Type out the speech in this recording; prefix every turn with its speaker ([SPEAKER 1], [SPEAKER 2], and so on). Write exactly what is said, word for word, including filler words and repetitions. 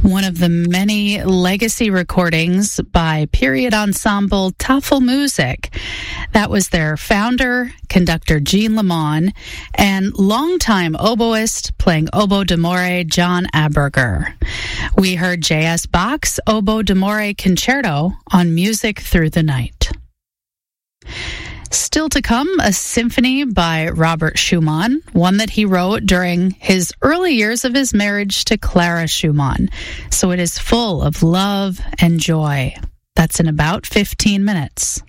[SPEAKER 1] one of the many legacy recordings by period ensemble Tafelmusik. That was their founder, conductor Jean Lamont, and longtime oboist playing oboe d'amore John Aberger. We heard J S. Bach's Oboe d'amore Concerto on Music Through the Night. Still to come, a symphony by Robert Schumann, one that he wrote during his early years of his marriage to Clara Schumann. So it is full of love and joy. That's in about fifteen minutes.